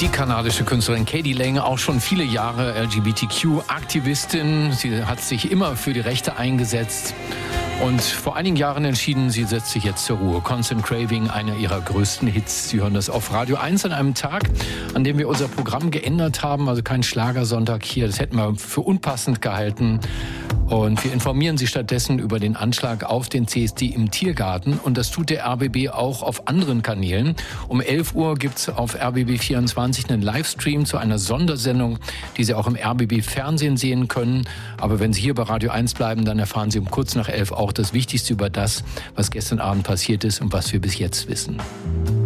Die kanadische Künstlerin K.D. Lang, auch schon viele Jahre LGBTQ-Aktivistin. Sie hat sich immer für die Rechte eingesetzt und vor einigen Jahren entschieden, sie setzt sich jetzt zur Ruhe. Constant Craving, einer ihrer größten Hits. Sie hören das auf Radio 1 an einem Tag, an dem wir unser Programm geändert haben. Also kein Schlagersonntag hier, das hätten wir für unpassend gehalten. Und wir informieren Sie stattdessen über den Anschlag auf den CSD im Tiergarten. Und das tut der RBB auch auf anderen Kanälen. Um 11 Uhr gibt's auf RBB24 einen Livestream zu einer Sondersendung, die Sie auch im RBB-Fernsehen sehen können. Aber wenn Sie hier bei Radio 1 bleiben, dann erfahren Sie um kurz nach 11 auch das Wichtigste über das, was gestern Abend passiert ist und was wir bis jetzt wissen.